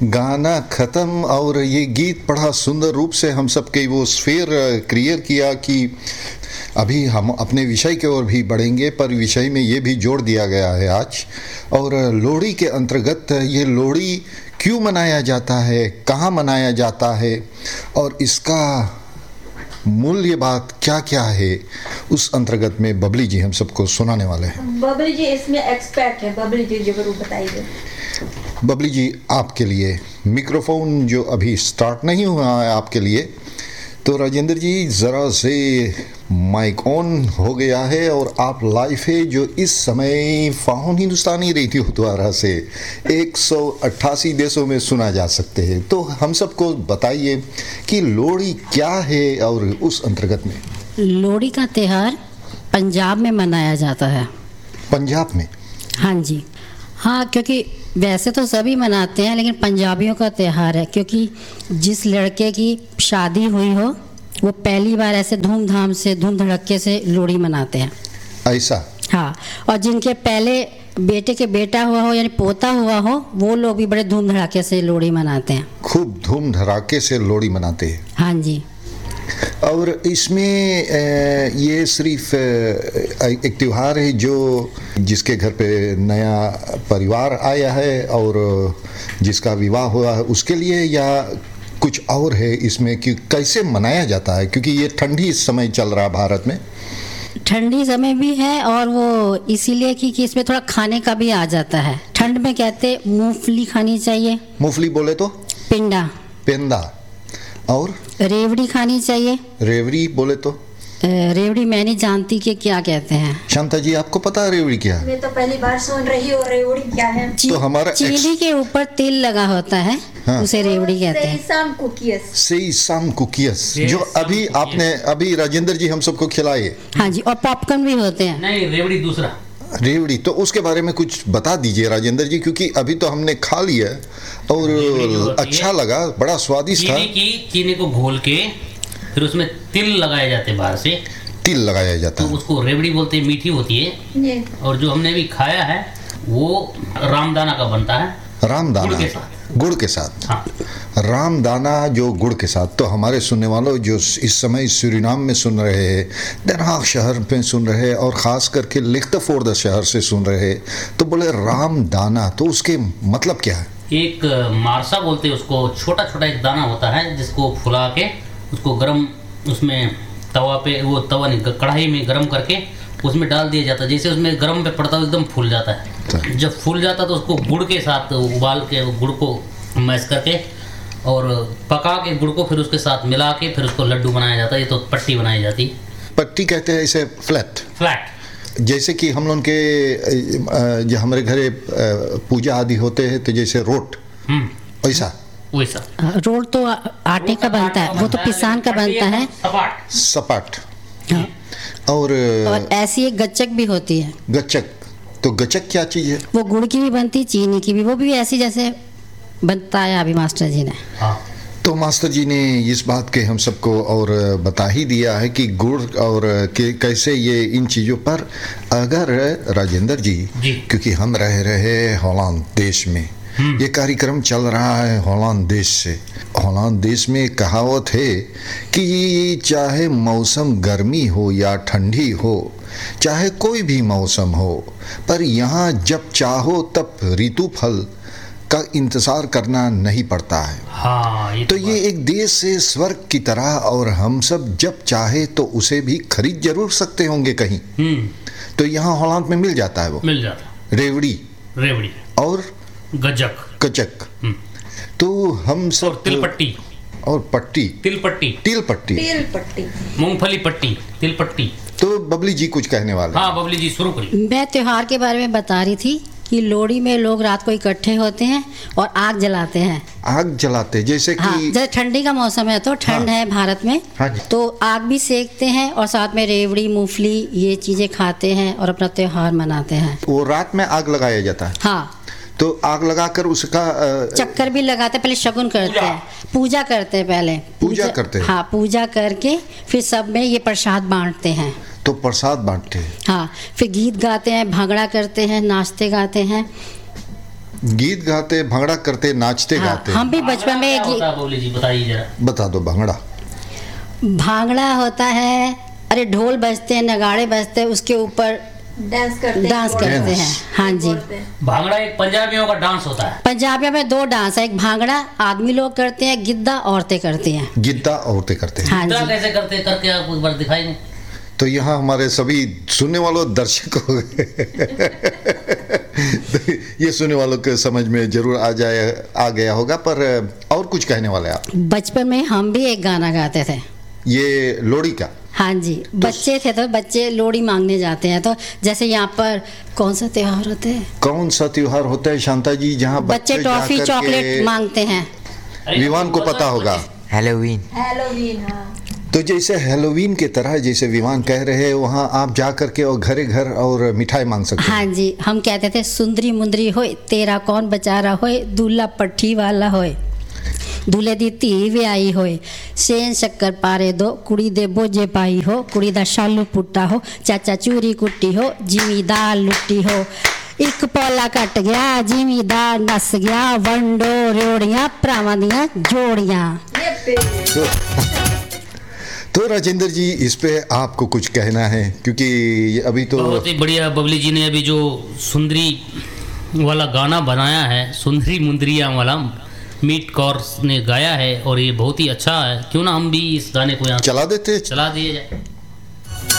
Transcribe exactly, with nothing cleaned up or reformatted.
गाना ख़त्म और ये गीत बड़ा सुंदर रूप से हम सबके वो स्फीयर क्लियर किया कि अभी हम अपने विषय की ओर भी बढ़ेंगे, पर विषय में ये भी जोड़ दिया गया है आज। और लोहड़ी के अंतर्गत ये लोहड़ी क्यों मनाया जाता है, कहाँ मनाया जाता है और इसका मूल्य बात क्या क्या है, उस अंतर्गत में बबली जी हम सबको सुनाने वाले हैं। बबली जी इसमें एक्सपर्ट है, बबली जी जरूर बताइए। बबली जी, आपके लिए मिक्रोफोन जो अभी स्टार्ट नहीं हुआ है आपके लिए, तो राजेंद्र जी ज़रा से माइक ऑन हो गया है और आप लाइव है जो इस समय फाउन हिंदुस्तानी रेडियो द्वारा से एक सौ अट्ठासी देशों में सुना जा सकते हैं। तो हम सबको बताइए कि लोहड़ी क्या है और उस अंतर्गत में। लोहड़ी का त्यौहार पंजाब में मनाया जाता है। पंजाब में? हाँ जी, हाँ, क्योंकि वैसे तो सभी मनाते हैं लेकिन पंजाबियों का त्यौहार है, क्योंकि जिस लड़के की शादी हुई हो वो पहली बार ऐसे धूमधाम से धूम धड़क्के से लोहड़ी मनाते हैं। ऐसा? हाँ, और जिनके पहले बेटे के बेटा हुआ हो यानी पोता हुआ हो वो लोग भी बड़े धूम धड़ाके से लोहड़ी मनाते हैं। खूब धूम धड़ाके से लोहड़ी मनाते हैं? हाँ जी। और इसमें ये सिर्फ एक त्यौहार है जो जिसके घर पे नया परिवार आया है और जिसका विवाह हुआ है उसके लिए, या कुछ और है इसमें कि कैसे मनाया जाता है? क्योंकि ये ठंडी समय चल रहा भारत में। ठंडी समय भी है और वो इसीलिए कि, कि इसमें थोड़ा खाने का भी आ जाता है। ठंड में कहते मूंगफली खानी चाहिए। मूंगफली बोले तो? पिंडा। पिंडा। और रेवड़ी खानी चाहिए। रेवड़ी बोले तो? रेवड़ी मैं नहीं जानती कि क्या कहते हैं। शांता जी, आपको पता है रेवड़ी क्या है? मैं तो पहली बार सुन रही हूँ रेवड़ी क्या है। तो हमारा चीनी के ऊपर तिल लगा होता है। हाँ। उसे रेवड़ी कहते हैं। सेइसाम कुकीज। सेइसाम कुकीज जो अभी आपने अभी राजेंद्र जी हम सबको खिलाए। हाँ जी, और पॉपकॉर्न भी होते हैं। नहीं, रेवड़ी दूसरा। रेवड़ी, तो उसके बारे में कुछ बता दीजिए राजेंद्र जी, क्योंकि अभी तो हमने खा लिया और अच्छा लगा, बड़ा स्वादिष्ट था। चीनी की चीनी को घोल के फिर उसमें तिल लगाए जाते हैं, बाहर से तिल लगाया जाता है, तो उसको रेवड़ी बोलते हैं। मीठी होती है। और जो हमने अभी खाया है वो रामदाना का बनता है। रामदाना गुड़ के साथ। गुड़ के साथ। हाँ। रामदाना जो गुड़ के साथ। तो हमारे सुनने वालों जो इस समय सूरीनाम में सुन रहे हैं, den Haag शहर में सुन रहे हैं और ख़ास करके लिख्तफोर्ड शहर से सुन रहे हैं, तो बोले रामदाना, तो उसके मतलब क्या है? एक मारसा बोलते हैं उसको। छोटा छोटा एक दाना होता है जिसको फुला के उसको गरम उसमें तवा पे, वो तवा नहीं, कढ़ाई में गरम करके उसमें डाल दिया जाता है। जैसे उसमें गरम पे पड़ता है एकदम फूल जाता है। जब फूल जाता है तो उसको गुड़ के साथ उबाल के गुड़ को मैश करके और पका के गुड़ को फिर उसके साथ मिला के फिर उसको लड्डू बनाया जाता है। ये तो पट्टी बनाई जाती है। पट्टी कहते हैं इसे? फ्लैट। फ्लैट। जैसे कि हम लोग के जो हमारे घरे पूजा आदि होते हैं तो जैसे रोट, वैसा वैसा। रोट तो आटे का बनता है, वो तो पिसान का बनता है। सपाट। सपाट। हाँ। और, और ऐसी एक गच्चक भी होती है। गच्चक, तो गच्चक क्या चीज़ है? वो गुड़ की भी बनती, चीनी की भी, वो भी ऐसी जैसे बताया अभी मास्टर जी ने। हाँ। तो मास्टर जी ने इस बात के हम सबको और बता ही दिया है कि गुड़ और के कैसे ये इन चीज़ों पर। अगर राजेंद्र जी, जी, क्योंकि हम रह रहे हॉलैंड देश में, ये कार्यक्रम चल रहा है हॉलैंड देश से। हॉलैंड देश में कहावत है कि चाहे मौसम गर्मी हो या ठंडी हो, चाहे कोई भी मौसम हो, पर यहाँ जब चाहो तब ऋतु फल का इंतजार करना नहीं पड़ता है। हाँ, ये तो, तो ये एक देश से स्वर्ग की तरह, और हम सब जब चाहे तो उसे भी खरीद जरूर सकते होंगे कहीं। तो यहाँ हॉलैंड में मिल जाता है, वो मिल जाता। रेवड़ी रेवड़ी और गजक गचक। तो हम सब और तिल पट्टी और पट्टी, तिल पट्टी, तिल पट्टी, तिल पट्टी, मूंगफली पट्टी, तिल पट्टी। तो बबली जी कुछ कहने वाले? हाँ बबली जी शुरू करिए। मैं त्योहार के बारे में बता रही थी कि लोहड़ी में लोग रात को इकट्ठे होते हैं और आग जलाते हैं। आग जलाते जैसे कि हाँ, जैसे ठंडी का मौसम है तो ठंड हाँ, है भारत में। हाँ, तो आग भी सेकते हैं और साथ में रेवड़ी मूंगफली ये चीजें खाते हैं और अपना त्योहार मनाते हैं। वो रात में आग लगाया जाता है? हाँ। तो आग लगाकर उसका चक्कर भी लगाते हैं, पहले शगुन करते हैं, पूजा करते हैं, पहले पूजा करते हैं। हाँ, पूजा करके फिर सब में ये प्रसाद बांटते हैं। तो प्रसाद बांटते हैं। हाँ, फिर गीत गाते हैं, भांगड़ा करते हैं, नाचते गाते हैं। गीत गाते, भंगड़ा करते, नाचते हाँ, गाते। हम भी बचपन में क्या एक होता है बबली जी, बताइए जरा। बता दो भंगड़ा। भांगड़ा होता है, अरे ढोल बजते हैं, नगाड़े बजते हैं, उसके ऊपर डांस करते हैं, डांस बोलते करते Dance. हैं। हाँ जी, बोलते हैं। भांगड़ा एक पंजाबियों का डांस होता है। पंजाबियों में दो डांस है, एक भांगड़ा आदमी लोग करते हैं, गिद्दा औरतें करती हैं। गिद्दा औरतें करते हैं। हाँ क्या जी, कैसे करते करके आपको एक बार दिखाएंगे? तो यहाँ हमारे सभी सुनने वालों दर्शकों तो ये सुनने वालों के समझ में जरूर आ जाए आ गया होगा, पर और कुछ कहने वाले आप? बचपन में हम भी एक गाना गाते थे। ये लोहड़ी का? हाँ जी, बच्चे थे तो बच्चे लोहड़ी मांगने जाते हैं, तो जैसे यहाँ पर कौन सा त्योहार होते हैं, कौन सा त्योहार होता है शांता जी जहाँ बच्चे टॉफी जाकर चॉकलेट के मांगते हैं? विवान को पता होगा। हैलोवीन। हैलोवीन, हाँ। तो जैसे हैलोवीन के तरह, जैसे विवान कह रहे हैं, वहाँ आप जा करके और घरे घर और मिठाई मांग सकते हैं। हाँ जी, हम कहते थे सुंदरी मुंदरी होए तेरा कौन बेचारा होए, दूल्हा पट्ठी वाला होए, दूल्हे दी धी विआई होए, सेन शक्कर पारे दो, कुड़ी दे बोझे पाई हो, कुड़ी दा शालू पुट्टा हो, चाचा चूरी कुट्टी हो, जिमीदार लुट्टी हो, एक पौला कट गया, जिमीदार नस गया, वंडो रेवड़ियां भरावां दियां जोड़ियां। ये पे तो, तो राजेंद्र जी, इस पे आपको कुछ कहना है? क्योंकि ये अभी तो बहुत ही बढ़िया बबली जी ने अभी जो सुंदरी वाला गाना बनाया है, सुंदरी मुंदरिया वाला, मीट कौर ने गाया है और ये बहुत ही अच्छा है। क्यों ना हम भी इस गाने को यहाँ चला देते। चला दिए जाए।